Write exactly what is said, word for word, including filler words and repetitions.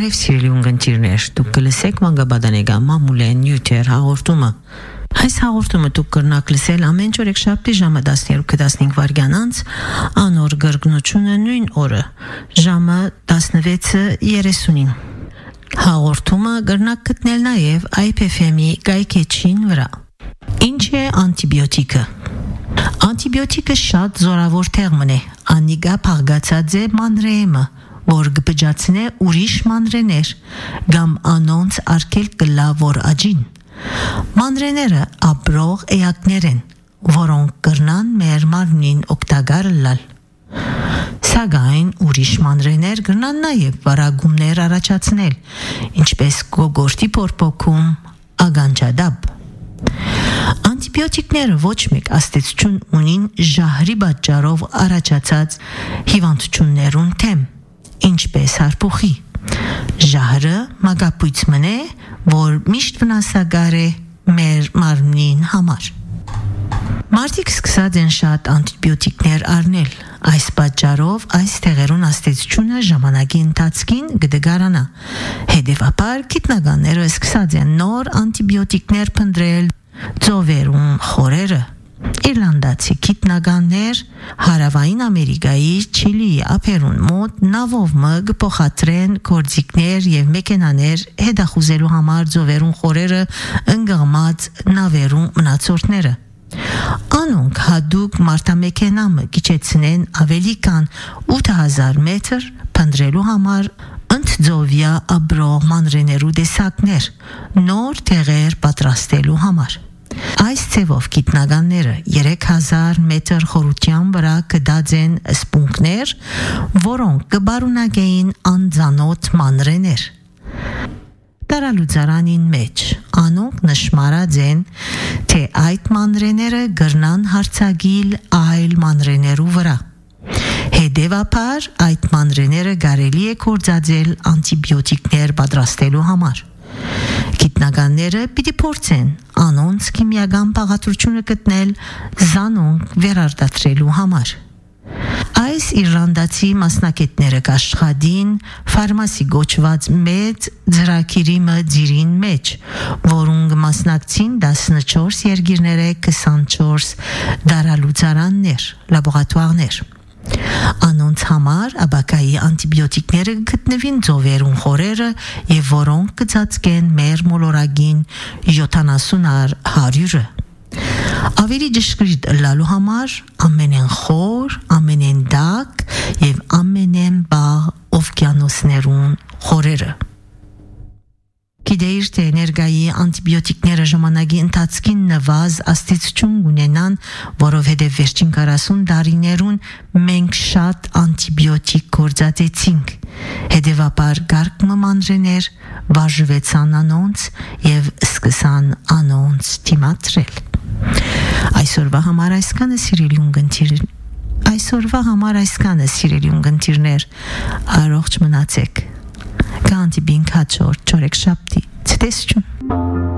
Բարև սիրելի ունգընտիրներ, դուք կլսեք Մանգաբադանեգա Մամուլե Նյուտեր հաղորդումը։ Այս հաղորդումը դուք կրնակ լսել ամեն օր եկշաբթի ժամը տասներկու տասնհինգ վայրկյան անց, անոր գրգնությունը նույն օրը, ժամը տասնվեցը երեսունին։ Հաղորդումը կրնակ գտնել նաև I P F M-ի գայքեչին վրա։ Ինչ է անտիբիոտիկը։ Անտիբիոտիկը շատ զորավոր թերմն է, անիգա փաղգացած է մանրեեմը, որ կբջացնե ուրիշ մանրեներ, գամ անոնց արկել կլա որ աջին։ Մանրեները ապրող էակներ են, որոնք կրնան մեր մարմնին օգտակար լալ։ Սակայն ուրիշ մանրեներ կրնան նաև վարագումներ առաջացնել, ինչպես գոգորտի պորպոքում, ագանջադապ։ Անտիբիոտիկները ոչ մեկ աստեցություն ունին ժահրի պատճառով առաջացած հիվանդություններուն թեմ, ինչպես հարփուխի։ Ժահրը մագապույցմն է, որ միշտ վնասակար է մեր մարմնին համար։ Մարդիկ սկսած են շատ անտիբիոտիկներ առնել, այս պատճառով այս թեղերուն աստեցությունը ժամանակի ընթացքին կդգարանա։ Հետևաբար գիտնականները սկսած են նոր անտիբիոտիկներ փնտրել ծովերուն խորերը։ Իռլանդացի գիտնականներ Հարավային Ամերիկայի Չիլիի ափերուն մոտ նավով մը փոխադրեն կորձիկներ եւ մեքենաներ հետախուզելու համար ծովերուն խորերը ընկղմած նավերուն մնացորդները։ Անոնք հադուկ մարտամեքենամը գիչեցնեն ավելի քան ութ հազար մետր փնտրելու համար ընդձովյա աբրող մանրեներու տեսակներ նոր տեղեր պատրաստելու համար։ Այս ցևով գիտնականները երեք հազար մետր խորության վրա կդածեն սպունգներ, որոնք կբարունակեին անձանոթ մանրեներ։ Տարալուծարանին մեջ անոնք նշմարած են, թե այդ մանրեները կրնան հարցագիլ այլ մանրեներու վրա։ Հետևաբար այդ մանրեները կարելի է կործածել անտիբիոտիկներ պատրաստելու համար։ Գիտնականները պիտի փորձեն անոնց քիմիական բաղադրությունը գտնել զանոնք վերարտադրելու համար։ Այս իռլանդացի մասնակիցները կաշխատին ֆարմասի գոչված մեծ ծրագիրի մջիրին մեջ, որոնք մասնակցին տասնչորս երկիրները քսանչորս դարալուծարաններ, լաբորատուարներ։ Անոնց համար աբակայի անտիբիոտիկները գտնվին ծովերուն խորերը եւ որոնք կծածկեն մեր մոլորակին յոթանասուն հարյուրը։ Ավելի ճշգրիտ լալու համար ամենեն խոր, ամենեն դակ եւ ամենեն բաղ օվկիանոսներուն խորերը։ Գիտեիր թե էներգայի անտիբիոտիկները ժամանակի ընթացքին նվազ աստեցություն ունենան, որովհետև վերջին քառասուն տարիներուն մենք շատ անտիբիոտիկ գործածեցինք։ Հետևաբար գարկմը մանրեներ վարժվեցան անոնց եւ սկսան անոնց դիմադրել։ Այսօրվա համար այսքանը սիրելի ունգընտիրներ, այսօրվա համար այսքանը սիրելի ունգընտիրներ, առողջ մնացեք։ Կանտի բին քաչոր չորեք շապտի ցտեսություն